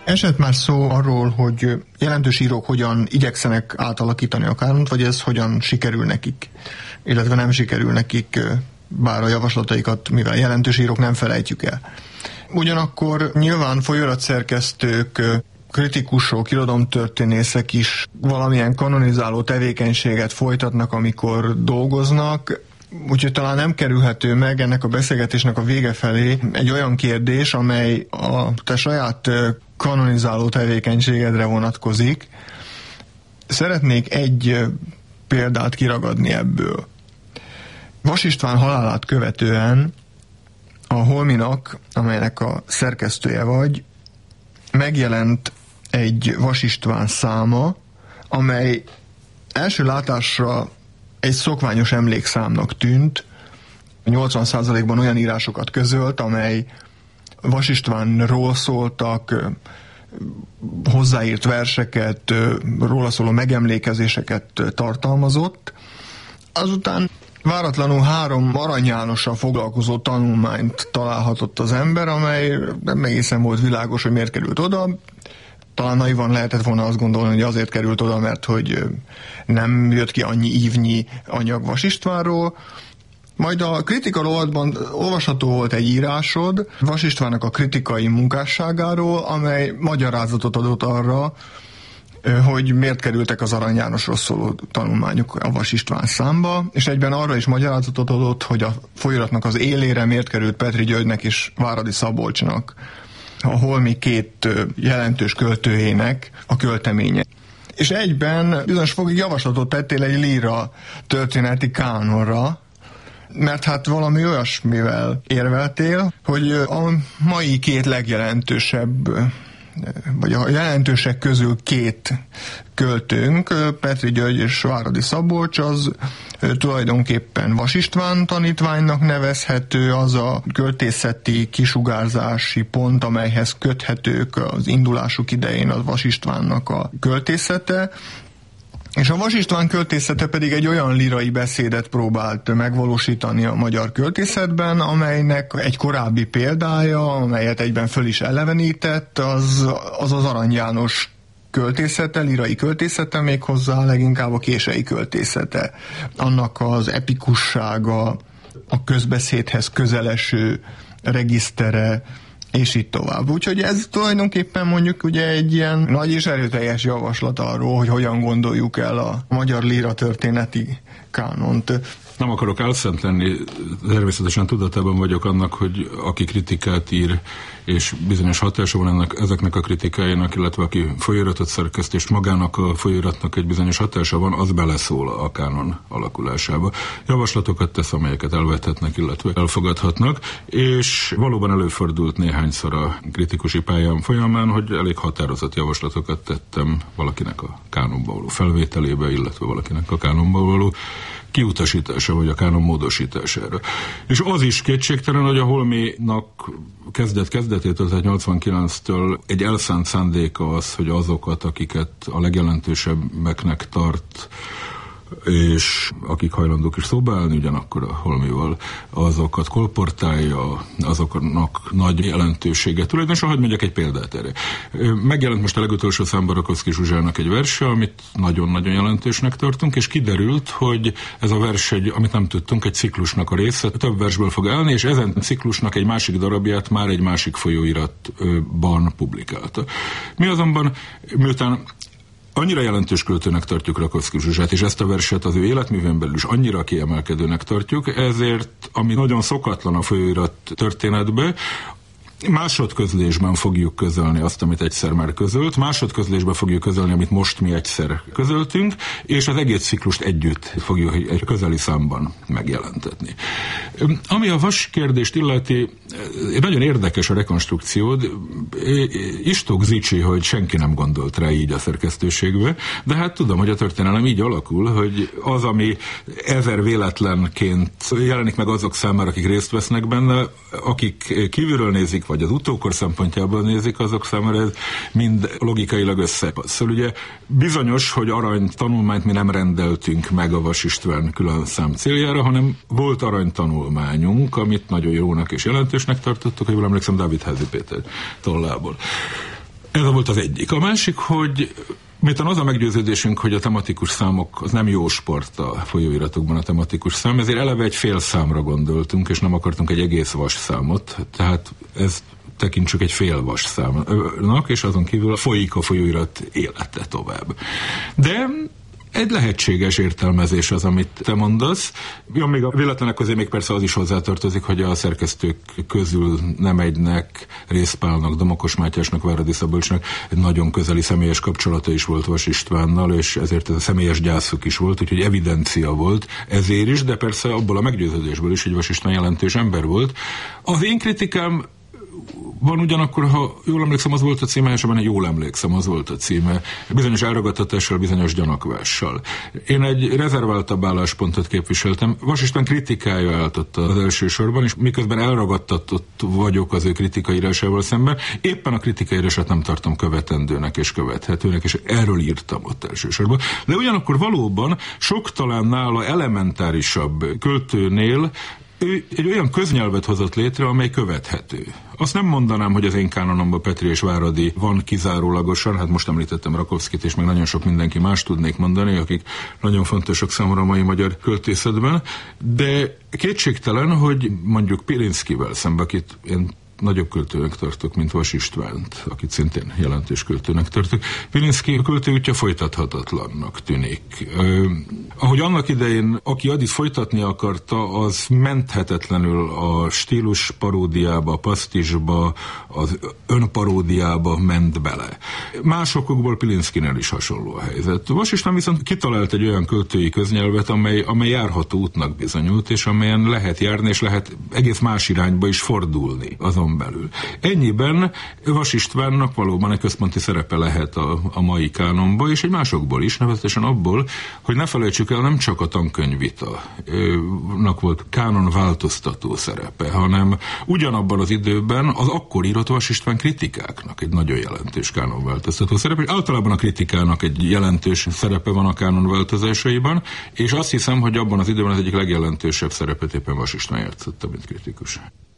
Esett már szó arról, hogy jelentős írók hogyan igyekszenek átalakítani a kánont, vagy ez hogyan sikerül nekik, illetve nem sikerül nekik, bár a javaslataikat, mivel jelentős írók, nem felejtjük el. Ugyanakkor nyilván folyóiratszerkesztők, kritikusok, irodalomtörténészek is valamilyen kanonizáló tevékenységet folytatnak, amikor dolgoznak, úgyhogy talán nem kerülhető meg ennek a beszélgetésnek a vége felé egy olyan kérdés, amely a te saját kanonizáló tevékenységedre vonatkozik. Szeretnék egy példát kiragadni ebből. Vas István halálát követően a Holminak, amelynek a szerkesztője vagy, megjelent egy Vas István száma, amely első látásra egy szokványos emlékszámnak tűnt, 80%-ban olyan írásokat közölt, amely Vas Istvánról szóltak, hozzáírt verseket, róla szóló megemlékezéseket tartalmazott. Azután váratlanul 3 Arany Jánossal foglalkozó tanulmányt találhatott az ember, amely nem egészen volt világos, hogy miért került oda. Talán naivan lehetett volna azt gondolni, hogy azért került oda, mert hogy nem jött ki annyi ívnyi anyag Vas Istvánról. Majd a kritika rovatban olvasható volt egy írásod Vas Istvánnak a kritikai munkásságáról, amely magyarázatot adott arra, hogy miért kerültek az Arany Jánosról szóló tanulmányok a Vas István számba, és egyben arra is magyarázatot adott, hogy a folyiratnak az élére miért került Petry Györgynek és Váradi Szabolcsnak, a holmi 2 jelentős költőjének a költeménye. És egyben bizonyos fokig javaslatot tettél egy líra történeti kánonra, mert hát valami olyasmivel érveltél, hogy a mai 2 legjelentősebb, vagy a jelentősek közül 2 költőnk, Petry György és Váradi Szabolcs, az tulajdonképpen Vas István tanítványnak nevezhető, az a költészeti kisugárzási pont, amelyhez köthetők az indulásuk idején a Vas Istvánnak a költészete, és a Vas István költészete pedig egy olyan lírai beszédet próbált megvalósítani a magyar költészetben, amelynek egy korábbi példája, amelyet egyben föl is elevenített, az Arany János költészete, lírai költészete, méghozzá leginkább a kései költészete. Annak az epikussága, a közbeszédhez közeleső regisztere, és így tovább. Úgyhogy ez tulajdonképpen mondjuk ugye egy ilyen nagy és erőteljes javaslat arról, hogy hogyan gondoljuk el a magyar líra történeti kánont. Nem akarok álszent lenni, természetesen tudatában vagyok annak, hogy aki kritikát ír, és bizonyos hatása van ezeknek a kritikájának, illetve aki folyóiratot szerkeszt, és magának a folyóiratnak egy bizonyos hatása van, az beleszól a kánon alakulásába. Javaslatokat tesz, amelyeket elvethetnek, illetve elfogadhatnak, és valóban előfordult néhányszor a kritikusi pályám folyamán, hogy elég határozott javaslatokat tettem valakinek a kánonba való felvételébe, illetve valakinek a kánonba való kiutasítása, vagy a kánon módosítására. És az is kétségtelen, hogy a Holminak kezdetétől, tehát 89-től egy elszánt szándéka az, hogy azokat, akiket a legjelentősebbeknek tart, és akik hajlandók is szóba állni ugyanakkor a Holmival, azokat kolportálja, azoknak nagy jelentősége. Tulajdonosan, hadd mondjak egy példát erre. Megjelent most a legutolsó számban Rakovszky Zsuzsának egy verse, amit nagyon-nagyon jelentősnek tartunk, és kiderült, hogy ez a vers, amit nem tudtunk, egy ciklusnak a része, több versből fog állni, és ezen ciklusnak egy másik darabját már egy másik folyóiratban publikálta. Mi azonban, miután annyira jelentős költőnek tartjuk Rakovszky Zsuzsát, és ezt a verset az ő életművén belül is annyira kiemelkedőnek tartjuk, ezért, ami nagyon szokatlan a folyóirat történetbe, másodközlésben fogjuk közölni azt, amit egyszer már közölt, másodközlésben fogjuk közölni, amit most mi egyszer közöltünk, és az egész ciklust együtt fogjuk egy közeli számban megjelentetni. Ami a Vas kérdést illeti, nagyon érdekes a rekonstrukció, Istók Zicsi, hogy senki nem gondolt rá így a szerkesztőségbe, de hát tudom, hogy a történelem így alakul, hogy az, ami 1000 véletlenként jelenik meg azok számára, akik részt vesznek benne, akik kívülről nézik, vagy az utókor szempontjából nézik, azok számára ez mind logikailag összepasszol. Ugye bizonyos, hogy arany tanulmányt mi nem rendeltünk meg a Vas István külön szám céljára, hanem volt arany tanulmányunk, amit nagyon jónak és jelentősnek tartottuk, hogy jól emlékszem, Dávid Házi Péter tollából. Ez volt az egyik. A másik, hogy miután az a meggyőződésünk, hogy a tematikus számok, az nem jó sport a folyóiratokban a tematikus szám, ezért eleve egy fél számra gondoltunk, és nem akartunk egy egész vasszámot, tehát ez tekintsük egy fél vasszámnak, és azon kívül folyik a folyóirat élete tovább. De egy lehetséges értelmezés az, amit te mondasz. Ja, még a véletlenek közé még persze az is hozzátartozik, hogy a szerkesztők közül nem egynek, Rézpálnak, Domokos Mátyásnak, Váradi Szabolcsnak egy nagyon közeli személyes kapcsolata is volt Vas Istvánnal, és ezért ez a személyes gyászuk is volt, úgyhogy evidencia volt ezért is, de persze abból a meggyőződésből is, hogy Vas István jelentős ember volt. Az én kritikám van ugyanakkor, ha jól emlékszem, az volt a címe, és abban jól emlékszem, az volt a címe, bizonyos elragadtatással, bizonyos gyanakvással. Én egy rezerváltabb álláspontot képviseltem. Vas István kritikája állt ott az első sorban, és miközben elragadtatott vagyok az ő kritikaírásával szemben, éppen a kritikaírását nem tartom követendőnek és követhetőnek, és erről írtam ott elsősorban. De ugyanakkor valóban sok talán nála elementárisabb költőnél ő egy olyan köznyelvet hozott létre, amely követhető. Azt nem mondanám, hogy az én kánonomban Petri és Váradi van kizárólagosan, hát most említettem Rakovszkit, és meg nagyon sok mindenki más tudnék mondani, akik nagyon fontosak számomra a mai magyar költészetben, de kétségtelen, hogy mondjuk Pilinszkivel szemben, akit én nagyobb költőnek tartok, mint Vas Istvánt, akit szintén jelentős költőnek tartok. Pilinszki költőútja folytathatatlannak tűnik. Ahogy annak idején, aki addig folytatni akarta, az menthetetlenül a stílus paródiába, a pasztisba, az önparódiába ment bele. Másokból Pilinszkinél is hasonló a helyzet. Vas István viszont kitalált egy olyan költői köznyelvet, amely járható útnak bizonyult, és amelyen lehet járni, és lehet egész más irányba is fordulni azon belül. Ennyiben Vas Istvánnak valóban egy központi szerepe lehet a mai kánonban, és egy másokból is, nevezetesen abból, hogy ne felejtsük el, nem csak a tankönyvvita-nak volt kánon változtató szerepe, hanem ugyanabban az időben az akkor írott Vas István kritikáknak egy nagyon jelentős kánonváltoztató szerepe, és általában a kritikának egy jelentős szerepe van a kánon változásaiban, és azt hiszem, hogy abban az időben az egyik legjelentősebb szerepet éppen Vas István játszotta, mint kritikus.